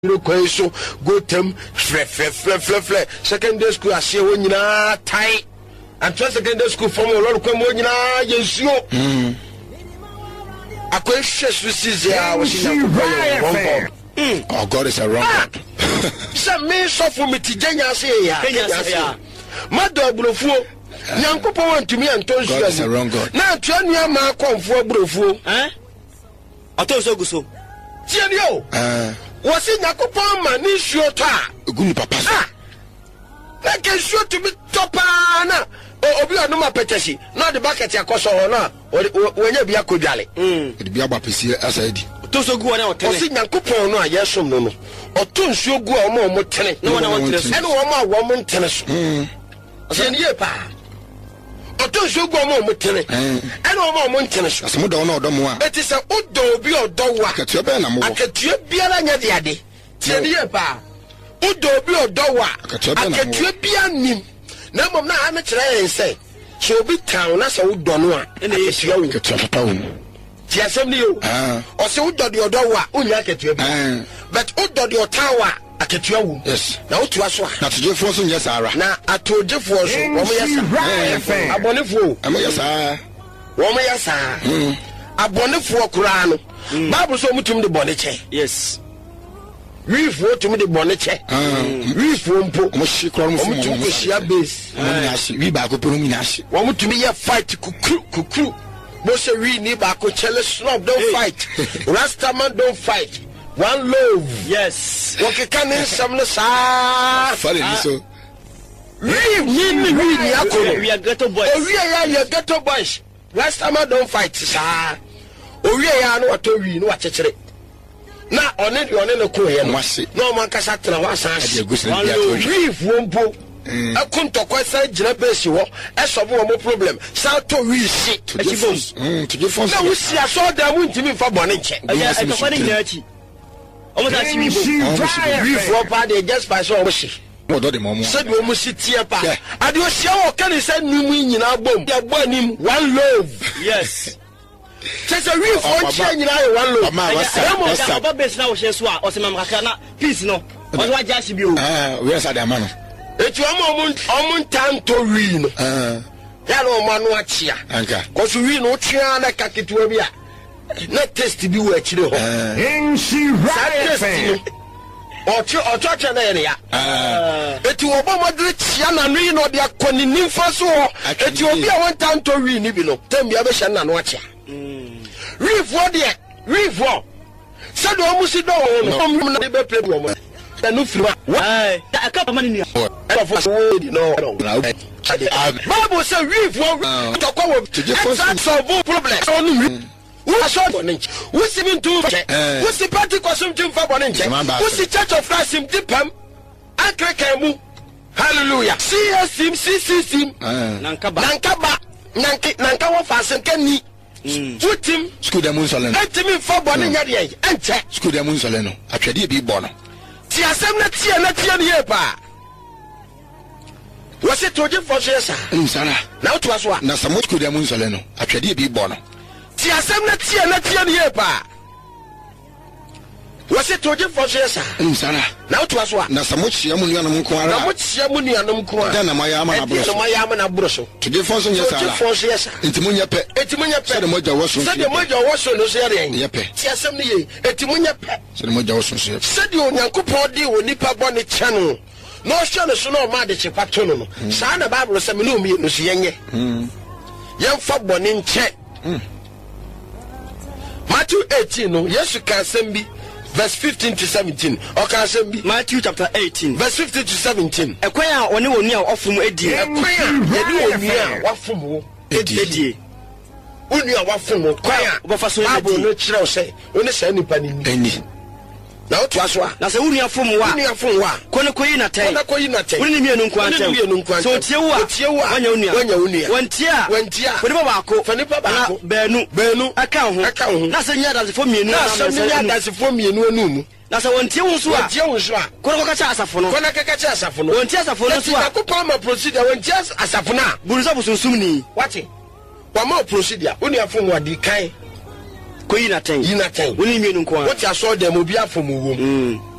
so go tem fle secondary school ase wo nyina tai and secondary school form lo ko mo nyina yensuo akwai hwesu sizia wo shinya oh God is a wrong God. So me so for me tijanya se ya mado abrofuo nyankopon wantumi antonsu God is a wrong God. na atuanua ma konfo abrofuo atonso guso tieni o wasi nyakopon ma ni suo to a Guni papa na ke suo to bi topa na obi onu ma petesi na de bucket yakoso ho na wanya bia kodwale de bia ba pesi asaidi atonso gu wona otene wasi nyakopon no a yesom no no otonsuo gu a mo tene na wona won tene so ene wo ma wo mo tene so tieni e pa otonsuo gu a mo tene ene wo ma mo tene so asemo do na odo mo a eti se odo bi odo wa akatua be na mo akatua biara nya de ade tieni e pa odo bi odo wa akatua bia nim na mom na ame kire yen say so obi town na se odo no a ene yesia wo akatua papa wo ti asem ni yo o se odo de odo wa onya akatua bi but odo de otawa akatua wo yes na otua so na tujefo so nyesa ara na atojefo so wo mo yesa abonefo am yesa wo mo yesa abonefo kura no bible so mutum de bone che yes wifo tumi de bone che wifo mpo mo shikro mo fu mo tumi shia base mo ni ashi wi ba ko pero mi na ashi wo mutumi ye fight kukru mo se wi ni ba ko chele snob don't fight rastaman don't fight one love yes okay can some no sa fare ni so we akolo we are ghetto boys we are ghetto boys rastaman don't fight sa we ya no wato wi no wachechere na one no ko ye no no man kasa tra wa san we mpo akuntokwa sa gina besi wo esobo wo problem sa to wi si tujefo na wo si aso da mu ntimi fa bone nche e to kwani nyachi o mo ta si we for pa de just by so wo si mo do de mo mo se do mo si tie pa ade o sia wo kan se numu nyina bom ya bo anim one love yes Chese we for che nyina ye one love ma wasa ba base na wo she so a o se mam kaka na peace no o wa jashi bi o we asa de amano etu omo tanto wi no ya no manu achia anka ko so wi no twia na kaketua bi a na test bi wo achire ho ocho na ere ya etu obo modre chia na no yi no de akoni nimfa so ho etu obi a won tanto wi ni bi no tembi abehia na no achia wi for se do omo si do no na be play wo mo no free why aka pa mani ni no Bible say we for to ko wo solve problem so no we so bonench we see me do we see party cosum to for bonench we see church of Christ him dipam akreka mu hallelujah sim nankaba nanka wo fasen kani futim school dem unsoleno etimi for bonench de enche school dem unsoleno atwede bi bo no ti asem na tie ne ye pa wose toje for sesa sara na otu aso a na samo school dem unsoleno atwede bi bo no ti asem na tie ne ye pa wose toje for sesa sara na otu aso a na samo chia mu nuanum nko ara na mo chia mu nuanum nko ara na maya ama na bro so maya ama na bro so toje for so nyesa toje for sesa entimunya pe se de moja wo so no so yare ye pe ti asem ne ye entimunya pe se de moja wo so se de onyankopon di woni pa bo ne chanu no hwe no so no ma de chepato no sa na bible se me no mi no so yenye yemfa bone nche Matthew 18 no Yesu ka sembi verse 15 to 17 o ka sembi Matthew chapter 18 verse 15 to 17 ekwan a one wonu a ofum edie ekwan a ye di wonu a wafum wo edie wonu a wafum wo kwan a obafa so Bible no kire o se oni sa nipa ni eni na otu aso a na se wonu afum wa kono koyi na tai wonu ni mienu nko antem so tie wo a wanya wonu wantia woni ba baako benu aka ho na se nya dasefo mienu anum na se wontie wo so a kono ka cha asafo no wontie asafo no so a akopam ma procedure wontie asafo na buruza busunsum ni wate wa ma procedure woni afom wadi kan koyi na tai woni mienu nko a what you saw them will be from